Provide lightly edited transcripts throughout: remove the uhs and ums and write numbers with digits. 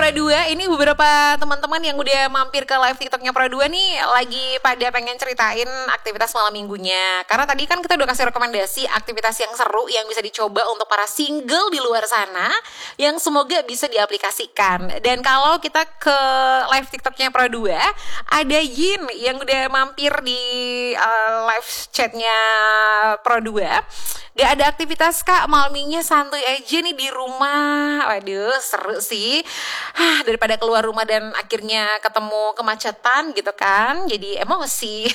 Pro2, ini beberapa teman-teman yang udah mampir ke live TikToknya Pro2 nih lagi pada pengen ceritain aktivitas malam minggunya. Karena tadi kan kita udah kasih rekomendasi aktivitas yang seru yang bisa dicoba untuk para single di luar sana yang semoga bisa diaplikasikan. Dan kalau kita ke live TikToknya Pro2, ada Yin yang udah mampir di live chatnya Pro2. Gak ada aktivitas kak, malamnya santuy aja nih di rumah. Waduh seru sih. Daripada keluar rumah dan akhirnya ketemu kemacetan gitu kan, jadi emosi.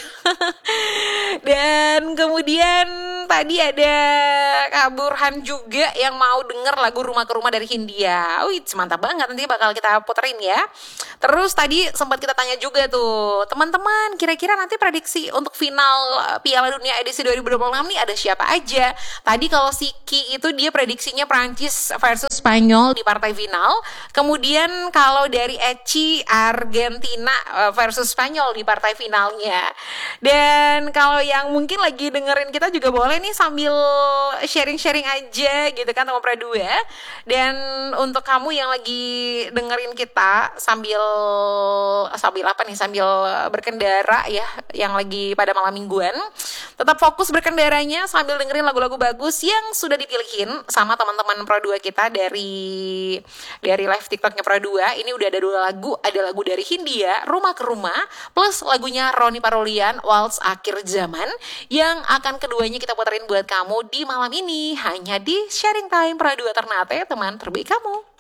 Dan kemudian tadi ada Kak Burhan juga yang mau denger lagu Rumah ke Rumah dari Hindia. Wih mantap banget, nanti bakal kita puterin ya. Terus tadi sempat kita tanya juga tuh, teman-teman kira-kira nanti prediksi untuk final Piala Dunia edisi 2026 nih ada siapa aja? Tadi kalau Siki itu dia prediksinya Prancis versus Spanyol di partai final. Kemudian kalau dari Eci, Argentina versus Spanyol di partai finalnya. Dan kalau yang mungkin lagi dengerin kita juga boleh nih sambil sharing-sharing aja gitu kan sama Pro2. Dan untuk kamu yang lagi dengerin kita sambil apa nih, sambil berkendara ya, yang lagi pada malam mingguan, tetap fokus berkendaranya sambil dengerin lagu-lagu bagus yang sudah dipilihin sama teman-teman Pro2 kita dari live TikToknya Pro2. Ini udah ada 2 lagu, ada lagu dari Hindia, Rumah ke Rumah, plus lagunya Roni Parolian, Waltz Akhir Zaman, yang akan keduanya kita puterin buat kamu di malam ini, hanya di Sharing Time Pro2 Ternate, teman terbaik kamu.